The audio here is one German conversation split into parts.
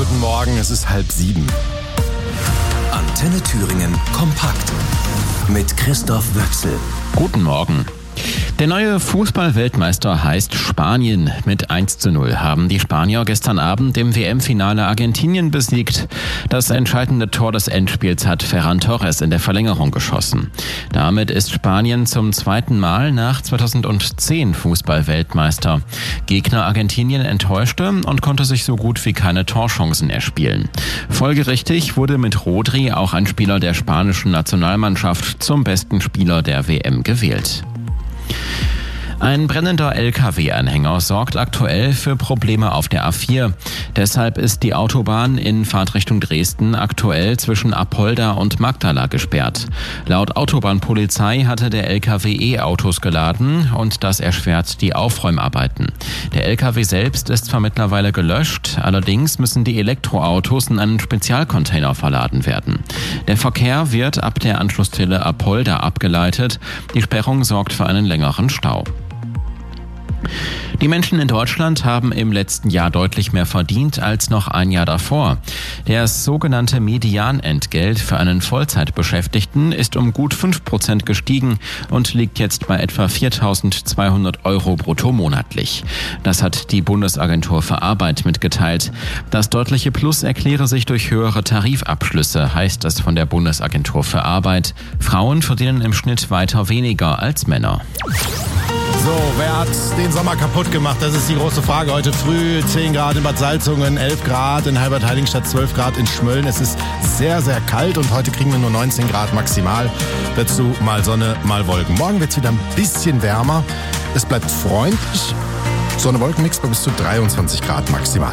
guten Morgen, es ist 6:30. Antenne Thüringen kompakt mit Christoph Wöchsel. Guten Morgen. Der neue Fußball-Weltmeister heißt Spanien. Mit 1:0 haben die Spanier gestern Abend im WM-Finale Argentinien besiegt. Das entscheidende Tor des Endspiels hat Ferran Torres in der Verlängerung geschossen. Damit ist Spanien zum zweiten Mal nach 2010 Fußball-Weltmeister. Gegner Argentinien enttäuschte und konnte sich so gut wie keine Torchancen erspielen. Folgerichtig wurde mit Rodri auch ein Spieler der spanischen Nationalmannschaft zum besten Spieler der WM gewählt. Ein brennender LKW-Anhänger sorgt aktuell für Probleme auf der A4. Deshalb ist die Autobahn in Fahrtrichtung Dresden aktuell zwischen Apolda und Magdala gesperrt. Laut Autobahnpolizei hatte der LKW E-Autos geladen und das erschwert die Aufräumarbeiten. Der LKW selbst ist zwar mittlerweile gelöscht, allerdings müssen die Elektroautos in einen Spezialcontainer verladen werden. Der Verkehr wird ab der Anschlussstelle Apolda abgeleitet. Die Sperrung sorgt für einen längeren Stau. Die Menschen in Deutschland haben im letzten Jahr deutlich mehr verdient als noch ein Jahr davor. Das sogenannte Medianentgelt für einen Vollzeitbeschäftigten ist um gut 5% gestiegen und liegt jetzt bei etwa 4.200 € brutto monatlich. Das hat die Bundesagentur für Arbeit mitgeteilt. Das deutliche Plus erkläre sich durch höhere Tarifabschlüsse, heißt es von der Bundesagentur für Arbeit. Frauen verdienen im Schnitt weiter weniger als Männer. So, wer hat den Sommer kaputt gemacht? Das ist die große Frage. Heute früh 10 Grad in Bad Salzungen, 11 Grad in Heilbad-Heiligenstadt, 12 Grad in Schmölln. Es ist sehr, sehr kalt und heute kriegen wir nur 19 Grad maximal. Dazu mal Sonne, mal Wolken. Morgen wird es wieder ein bisschen wärmer. Es bleibt freundlich. Sonne-Wolken-Mix bei bis zu 23 Grad maximal.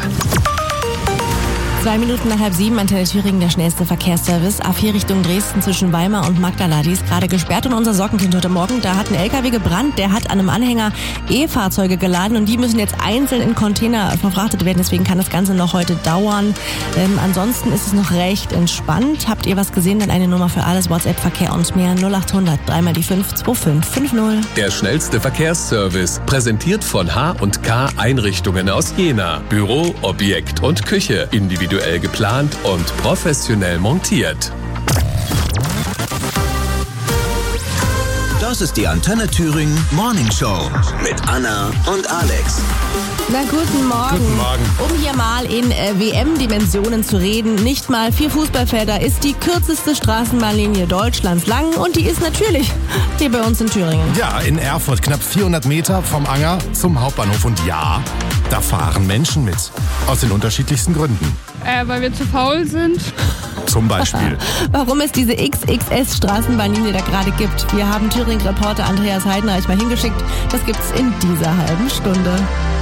2 Minuten nach 6:30, Antenne Thüringen, der schnellste Verkehrsservice. A4 Richtung Dresden zwischen Weimar und Magdala. Die ist gerade gesperrt und unser Sorgenkind heute Morgen, da hat ein LKW gebrannt. Der hat an einem Anhänger E-Fahrzeuge geladen und die müssen jetzt einzeln in Container verfrachtet werden. Deswegen kann das Ganze noch heute dauern. Ansonsten ist es noch recht entspannt. Habt ihr was gesehen? Dann eine Nummer für alles, WhatsApp-Verkehr und mehr 0800 3 die 5 2550. Der schnellste Verkehrsservice, präsentiert von H&K Einrichtungen aus Jena. Büro, Objekt und Küche, individuell geplant und professionell montiert. Das ist die Antenne Thüringen Morning Show mit Anna und Alex. Na, guten Morgen. Guten Morgen. Um hier mal in WM-Dimensionen zu reden, nicht mal 4 Fußballfelder ist die kürzeste Straßenbahnlinie Deutschlands lang und die ist natürlich hier bei uns in Thüringen. Ja, in Erfurt, knapp 400 Meter vom Anger zum Hauptbahnhof. Und ja, da fahren Menschen mit. Aus den unterschiedlichsten Gründen. Weil wir zu faul sind. Zum Beispiel. Warum es diese XXS-Straßenbahnlinie da gerade gibt. Wir haben Thüringen-Reporter Andreas Heidenreich mal hingeschickt. Das gibt's in dieser halben Stunde.